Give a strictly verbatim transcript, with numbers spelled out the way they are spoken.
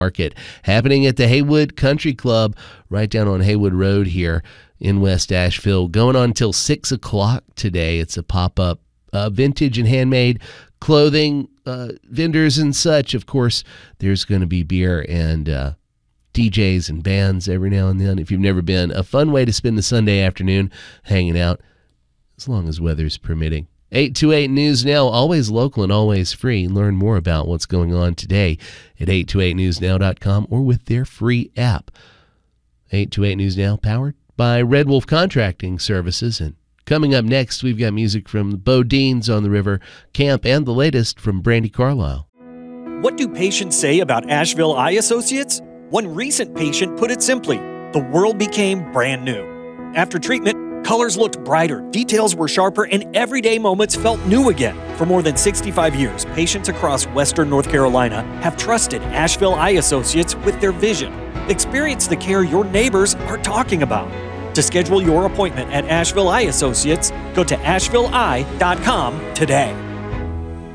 Market happening at the Haywood Country Club right down on Haywood Road here in West Asheville, going on until six o'clock today. It's a pop-up uh, vintage and handmade clothing uh, vendors and such. Of course, there's going to be beer and uh, D Js and bands every now and then. If you've never been, a fun way to spend the Sunday afternoon hanging out, as long as weather's permitting. eight two eight News Now, always local and always free. Learn more about what's going on today at eight two eight news now dot com or with their free app. eight two eight News Now, powered by Red Wolf Contracting Services. And coming up next, we've got music from the Bodines on the River Camp and the latest from Brandy Carlisle. What do patients say about Asheville Eye Associates? One recent patient put it simply, the world became brand new. After treatment, colors looked brighter, details were sharper, and everyday moments felt new again. For more than sixty-five years, patients across Western North Carolina have trusted Asheville Eye Associates with their vision. Experience the care your neighbors are talking about. To schedule your appointment at Asheville Eye Associates, go to asheville eye dot com today.